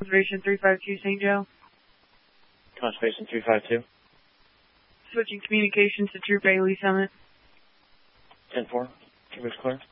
Conservation 352 St. Joe. Conservation 352. Switching communications to Troop A Lee Summit. 10-4. Troop is clear.